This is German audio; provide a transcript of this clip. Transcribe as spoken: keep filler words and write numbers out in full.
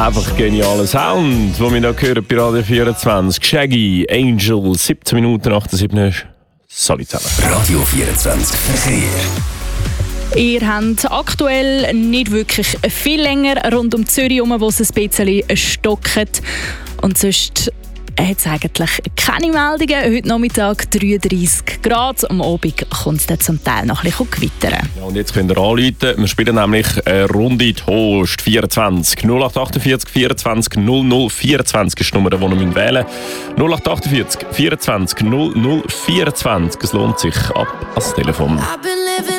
Einfach genialer Sound, den wir hier hören bei Radio vierundzwanzig. Shaggy, Angel, siebzehn Minuten nach der sieben. Salut zusammen. Radio vierundzwanzig Verkehr. Ihr habt aktuell nicht wirklich viel länger rund um Zürich herum, wo es ein bisschen stockt. Und sonst hat es eigentlich keine Meldungen. Heute Nachmittag dreiunddreissig Grad. Am Abend kommt es dann zum Teil noch ein bisschen gewittern. Ja, und jetzt könnt ihr anrufen. Wir spielen nämlich eine Runde in die Host. vierundzwanzig null acht achtundvierzig vierundzwanzig null null vierundzwanzig ist die Nummer, die ihr wählen müsst. null acht achtundvierzig vierundzwanzig null null vierundzwanzig. Es lohnt sich ab ans Telefon.